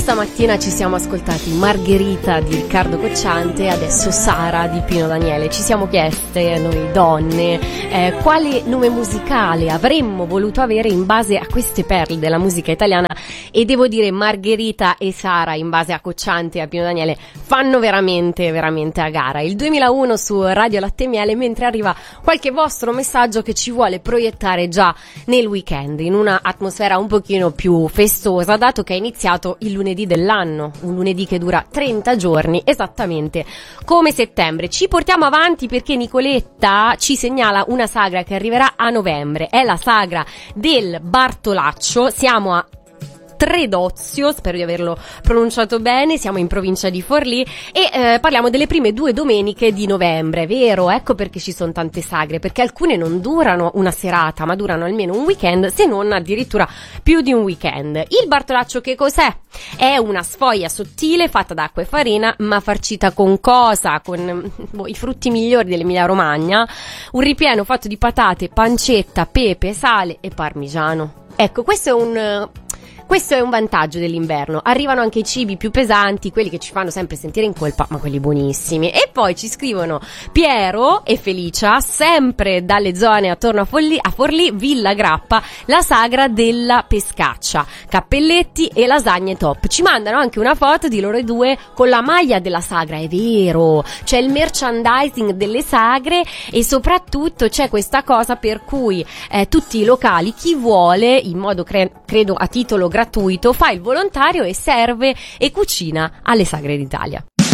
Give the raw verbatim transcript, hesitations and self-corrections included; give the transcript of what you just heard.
Stamattina ci siamo ascoltati Margherita di Riccardo Cocciante e adesso Sara di Pino Daniele. Ci siamo chieste, noi donne, eh, quale nome musicale avremmo voluto avere in base a queste perle della musica italiana, e devo dire Margherita e Sara in base a Cocciante e a Pino Daniele fanno veramente veramente a gara. Il duemilauno su Radio Latte e Miele, mentre arriva qualche vostro messaggio che ci vuole proiettare già nel weekend in una atmosfera un pochino più festosa, dato che è iniziato il lunedì dell'anno, un lunedì che dura trenta giorni, esattamente come settembre. Ci portiamo avanti perché Nicoletta ci segnala una sagra che arriverà a novembre, è la sagra del Bartolaccio. Siamo a Tredozio, spero di averlo pronunciato bene, siamo in provincia di Forlì e eh, parliamo delle prime due domeniche di novembre, vero? Ecco perché ci sono tante sagre, perché alcune non durano una serata ma durano almeno un weekend, se non addirittura più di un weekend. Il Bartolaccio che cos'è? È una sfoglia sottile fatta da acqua e farina, ma farcita con cosa? Con boh, i frutti migliori dell'Emilia Romagna, un ripieno fatto di patate, pancetta, pepe, sale e parmigiano. Ecco, questo è un... Questo è un vantaggio dell'inverno, arrivano anche i cibi più pesanti, quelli che ci fanno sempre sentire in colpa, ma quelli buonissimi. E poi ci scrivono Piero e Felicia, sempre dalle zone attorno a Forlì, a Forlì, Villa Grappa, la sagra della pescaccia, cappelletti e lasagne top. Ci mandano anche una foto di loro due con la maglia della sagra, è vero, c'è il merchandising delle sagre e soprattutto c'è questa cosa per cui eh, tutti i locali, chi vuole, in modo cre- credo a titolo gratuito, fa il volontario e serve e cucina alle sagre d'Italia.